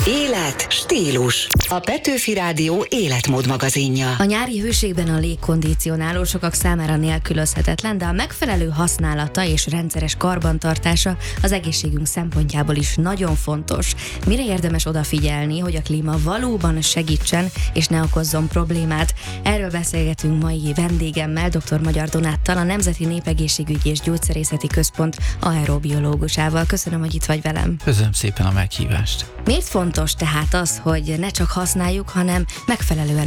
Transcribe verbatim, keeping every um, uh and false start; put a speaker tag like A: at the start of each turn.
A: Élet, stílus. A Petőfi Rádió életmód magazinja.
B: A nyári hőségben a légkondicionáló sokak számára nélkülözhetetlen, de a megfelelő használata és rendszeres karbantartása az egészségünk szempontjából is nagyon fontos. Mire érdemes odafigyelni, hogy a klíma valóban segítsen és ne okozzon problémát? Erről beszélgetünk mai vendégemmel, dr. Magyar Donáttal, a Nemzeti Népegészségügyi és Gyógyszerészeti Központ aerobiológusával. Köszönöm, hogy itt vagy velem.
C: Köszönöm szépen a meghívást.
B: Miért fontos tehát az, hogy ne csak használjuk, hanem megfelelően